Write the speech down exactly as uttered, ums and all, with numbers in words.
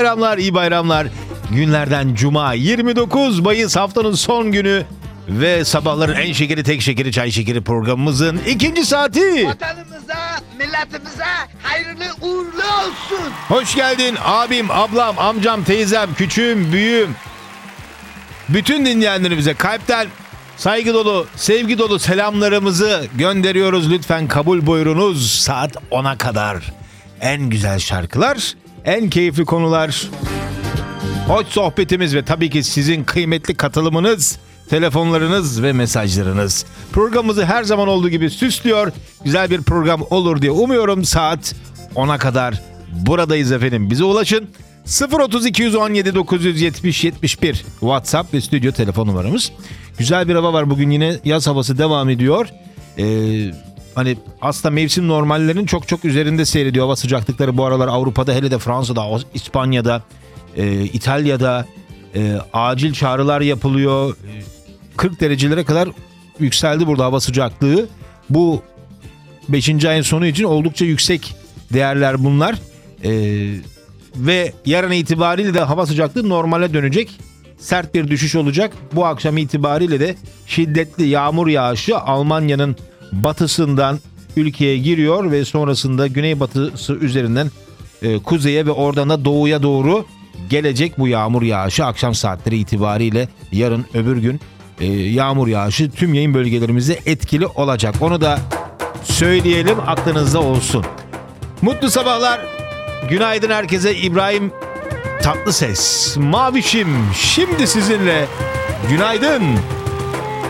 Bayramlar, iyi bayramlar. Günlerden Cuma, yirmi dokuz Mayıs, haftanın son günü ve sabahların en şekeri, tek şekeri, çay şekeri programımızın ikinci saati. Vatanımıza, milletimize hayırlı uğurlu olsun. Hoş geldin abim, ablam, amcam, teyzem, küçüğüm, büyüğüm. Bütün dinleyenlerimize kalpten saygı dolu, sevgi dolu selamlarımızı gönderiyoruz. Lütfen kabul buyurunuz. Saat ona kadar en güzel şarkılar, en keyifli konular, hoş sohbetimiz ve tabii ki sizin kıymetli katılımınız, telefonlarınız ve mesajlarınız. Programımızı her zaman olduğu gibi süslüyor. Güzel bir program olur diye umuyorum. Saat ona kadar buradayız efendim. Bize ulaşın. sıfır otuz iki yüz on yedi dokuz yüz yetmiş yetmiş bir WhatsApp ve stüdyo telefon numaramız. Güzel bir hava var bugün, yine yaz havası devam ediyor. Ee, hani aslında mevsim normallerinin çok çok üzerinde seyrediyor hava sıcaklıkları bu aralar Avrupa'da, hele de Fransa'da, İspanya'da, e, İtalya'da e, acil çağrılar yapılıyor. kırk derecelere kadar yükseldi burada hava sıcaklığı. Bu beşinci ayın sonu için oldukça yüksek değerler bunlar. Ee, ve yarın itibariyle de hava sıcaklığı normale dönecek. Sert bir düşüş olacak. Bu akşam itibariyle de şiddetli yağmur yağışı Almanya'nın batısından ülkeye giriyor ve sonrasında güneybatısı üzerinden e, kuzeye ve oradan da doğuya doğru gelecek bu yağmur yağışı. Akşam saatleri itibariyle yarın öbür gün e, yağmur yağışı tüm yayın bölgelerimizde etkili olacak. Onu da söyleyelim, aklınızda olsun. Mutlu sabahlar. Günaydın herkese. İbrahim Tatlıses, Mavişim şimdi sizinle. Günaydın.